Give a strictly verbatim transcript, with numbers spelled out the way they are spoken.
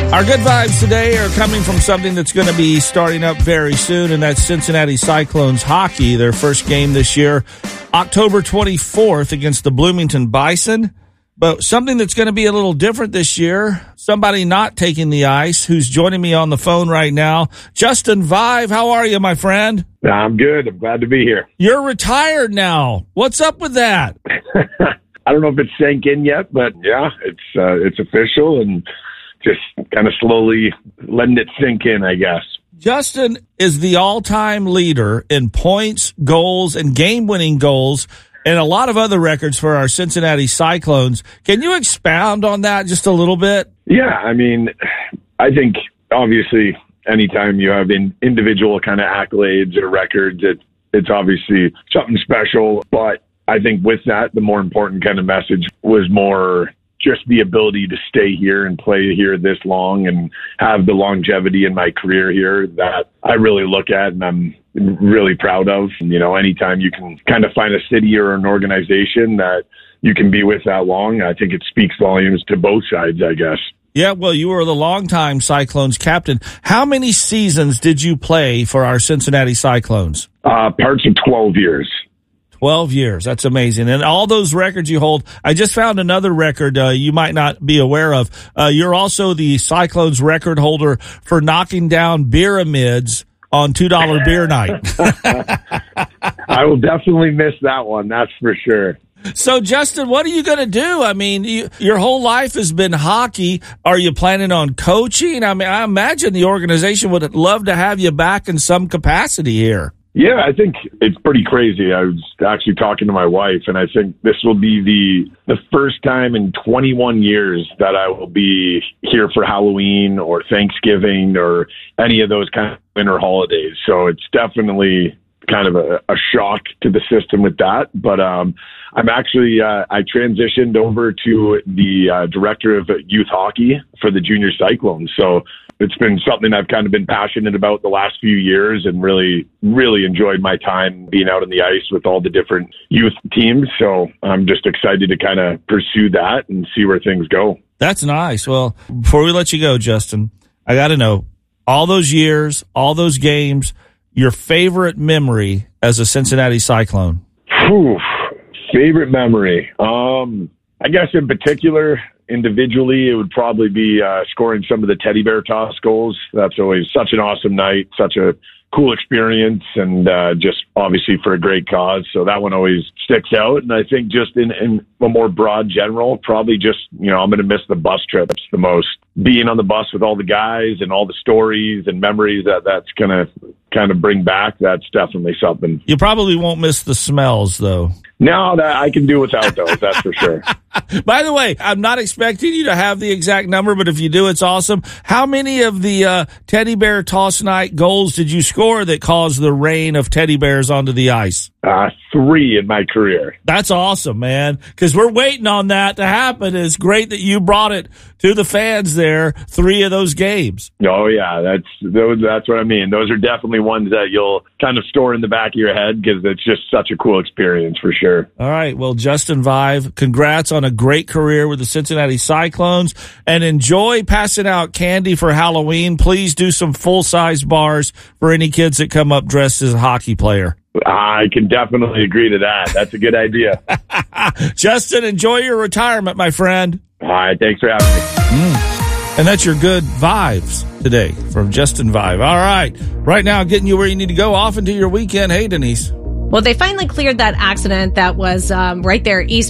Our good vibes today are coming from something that's going to be starting up very soon, and that's Cincinnati Cyclones hockey. Their first game this year, October twenty-fourth against the Bloomington Bison. But something that's going to be a little different this year, somebody not taking the ice, who's joining me on the phone right now. Justin Vive, how are you, my friend? I'm good. I'm glad to be here. You're retired now. What's up with that? I don't know if it's sank in yet, but yeah, it's uh, it's official and just kind of slowly letting it sink in, I guess. Justin is the all-time leader in points, goals, and game-winning goals, and a lot of other records for our Cincinnati Cyclones. Can you expound on that just a little bit? Yeah, I mean, I think obviously anytime you have in individual kind of accolades or records, it, it's obviously something special. But I think with that, the more important kind of message was more just the ability to stay here and play here this long and have the longevity in my career here that I really look at and I'm really proud of. You know, anytime you can kind of find a city or an organization that you can be with that long, I think it speaks volumes to both sides, I guess. Yeah, well, you were the longtime Cyclones captain. How many seasons did you play for our Cincinnati Cyclones? Uh, parts of twelve years. twelve years. That's amazing. And all those records you hold, I just found another record uh, you might not be aware of. Uh, you're also the Cyclones record holder for knocking down pyramids on two dollar beer night. I will definitely miss that one. That's for sure. So, Justin, what are you going to do? I mean, you, your whole life has been hockey. Are you planning on coaching? I mean, I imagine the organization would love to have you back in some capacity here. Yeah, I think it's pretty crazy. I was actually talking to my wife, and I think this will be the the first time in twenty-one years that I will be here for Halloween or Thanksgiving or any of those kind of winter holidays. So it's definitely kind of a, a shock to the system with that. But um, I'm actually, uh, I transitioned over to the uh, director of youth hockey for the Junior Cyclones. So it's been something I've kind of been passionate about the last few years and really, really enjoyed my time being out on the ice with all the different youth teams. So I'm just excited to kind of pursue that and see where things go. That's nice. Well, before we let you go, Justin, I got to know all those years, all those games, your favorite memory as a Cincinnati Cyclone. Whew, favorite memory. Um, I guess in particular, individually, it would probably be uh, scoring some of the teddy bear toss goals. That's always such an awesome night, such a cool experience, and uh, just obviously for a great cause. So that one always sticks out. And I think just in, in a more broad general, probably just, you know, I'm going to miss the bus trips the most. Being on the bus with all the guys and all the stories and memories that that's going to kind of bring back, that's definitely something. You probably won't miss the smells, though. No, that I can do without those, that's for sure. By the way, I'm not expecting you to have the exact number, but if you do, it's awesome. How many of the uh, teddy bear toss night goals did you score that caused the rain of teddy bears onto the ice? Uh, three in my career. That's awesome, man, because we're waiting on that to happen. It's great that you brought it to the fans there, three of those games. Oh, yeah, that's those, that's what I mean. Those are definitely ones that you'll kind of store in the back of your head because it's just such a cool experience for sure. All right, well, Justin Vive, congrats on a great career with the Cincinnati Cyclones, and enjoy passing out candy for Halloween. Please do some full-size bars for any kids that come up dressed as a hockey player. I can definitely agree to that. That's a good idea. Justin, enjoy your retirement, my friend. All right, thanks for having me. Mm. And that's your good vibes today from Justin Vive. All right, right now, getting you where you need to go, off into your weekend. Hey, Denise. Well, they finally cleared that accident that was um, right there east